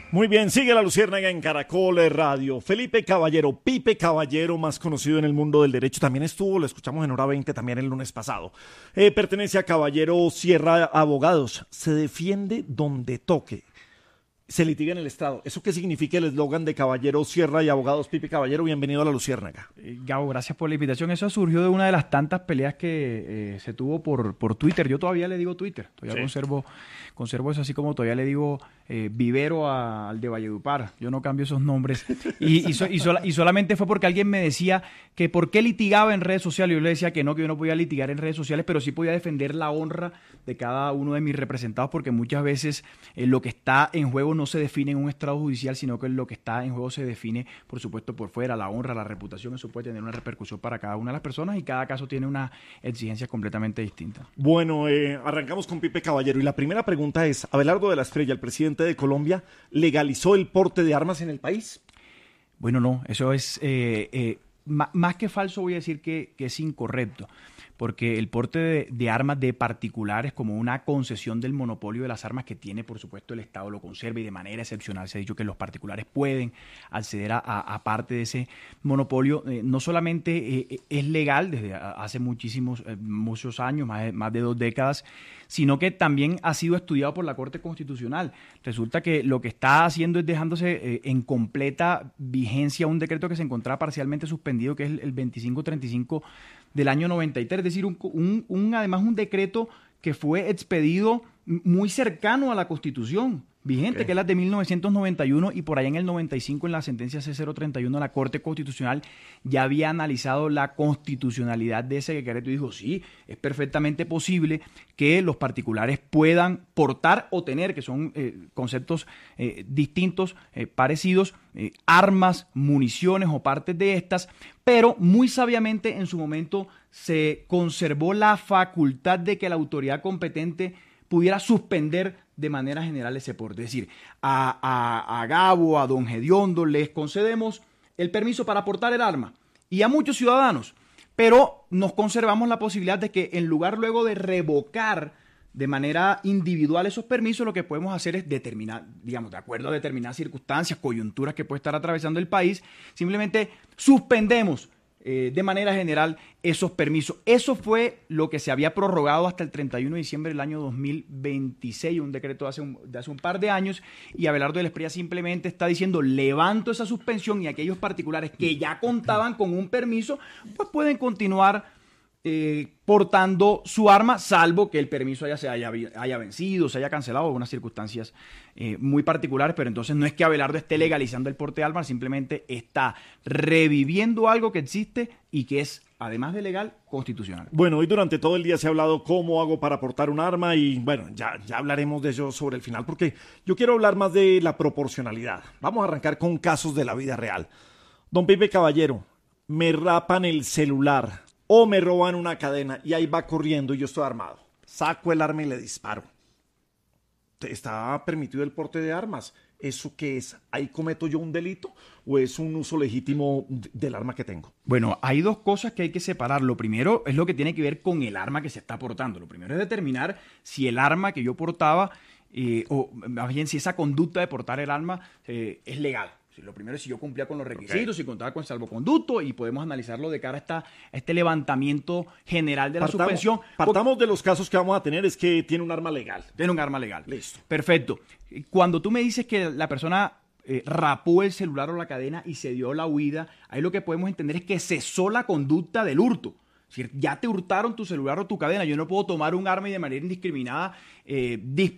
Muy bien, sigue la Luciérnaga en Caracol Radio. Felipe Caballero, Pipe Caballero, más conocido en el mundo del derecho, también estuvo, lo escuchamos en Hora 20 también el lunes pasado. Pertenece a Caballero Sierra Abogados. Se defiende donde toque. Se litiga en el estrado. ¿Eso qué significa el eslogan de Caballero Sierra y Abogados? Pipe Caballero, bienvenido a la Luciérnaga. Gabo, gracias por la invitación. Eso surgió de una de las tantas peleas que se tuvo por Twitter. Yo todavía le digo Twitter. Todavía conservo eso, así como todavía le digo Vivero al de Valledupar. Yo no cambio esos nombres. Y solamente fue porque alguien me decía que por qué litigaba en redes sociales. Yo le decía que yo no podía litigar en redes sociales, pero sí podía defender la honra de cada uno de mis representados, porque muchas veces lo que está en juego no se define en un estrado judicial, sino que lo que está en juego se define, por supuesto, por fuera, la honra, la reputación. Eso puede tener una repercusión para cada una de las personas y cada caso tiene una exigencia completamente distinta. Bueno, arrancamos con Pipe Caballero y la primera pregunta es, Abelardo de la Estrella, el presidente de Colombia, ¿legalizó el porte de armas en el país? Bueno, no, eso es más que falso, voy a decir que es incorrecto, porque el porte de armas de particulares como una concesión del monopolio de las armas que tiene, por supuesto, el Estado lo conserva y de manera excepcional se ha dicho que los particulares pueden acceder a parte de ese monopolio. No solamente es legal desde hace muchos años, más de 2 décadas, sino que también ha sido estudiado por la Corte Constitucional. Resulta que lo que está haciendo es dejándose en completa vigencia un decreto que se encontraba parcialmente suspendido, que es el 2535 del año 93, es decir, además un decreto que fue expedido muy cercano a la Constitución vigente, okay, que es la de 1991, y por allá en el 95, en la sentencia C031, la Corte Constitucional ya había analizado la constitucionalidad de ese decreto y dijo, sí, es perfectamente posible que los particulares puedan portar o tener, que son conceptos distintos, parecidos, armas, municiones o partes de estas, pero muy sabiamente en su momento se conservó la facultad de que la autoridad competente pudiera suspender de manera general ese porte. Es decir, a Gabo, a don Gediondo, les concedemos el permiso para portar el arma y a muchos ciudadanos, pero nos conservamos la posibilidad de que en lugar luego de revocar de manera individual esos permisos, lo que podemos hacer es determinar, digamos, de acuerdo a determinadas circunstancias, coyunturas que puede estar atravesando el país, simplemente suspendemos de manera general esos permisos. Eso fue lo que se había prorrogado hasta el 31 de diciembre del año 2026, un decreto de hace un par de años, y Abelardo de la Espriella simplemente está diciendo, levanto esa suspensión y aquellos particulares que ya contaban con un permiso, pues pueden continuar portando su arma, salvo que el permiso se haya vencido, se haya cancelado, algunas circunstancias muy particulares, pero entonces no es que Abelardo esté legalizando el porte de armas, simplemente está reviviendo algo que existe y que es, además de legal, constitucional. Bueno, hoy durante todo el día se ha hablado cómo hago para portar un arma y bueno, ya hablaremos de ello sobre el final, porque yo quiero hablar más de la proporcionalidad. Vamos a arrancar con casos de la vida real. Don Pipe Caballero, me rapan el celular o me roban una cadena y ahí va corriendo y yo estoy armado. Saco el arma y le disparo. ¿Está permitido el porte de armas? ¿Eso qué es? ¿Ahí cometo yo un delito o es un uso legítimo del arma que tengo? Bueno, hay dos cosas que hay que separar. Lo primero es lo que tiene que ver con el arma que se está portando. Lo primero es determinar si el arma que yo portaba, o más bien si esa conducta de portar el arma es legal. Lo primero es si yo cumplía con los requisitos, si contaba con salvoconducto, y podemos analizarlo de cara a este levantamiento general de la suspensión. Partamos de los casos que vamos a tener, es que tiene un arma legal. Tiene un arma legal. Listo. Perfecto. Cuando tú me dices que la persona rapó el celular o la cadena y se dio la huida, ahí lo que podemos entender es que cesó la conducta del hurto. Es decir, ya te hurtaron tu celular o tu cadena. Yo no puedo tomar un arma y de manera indiscriminada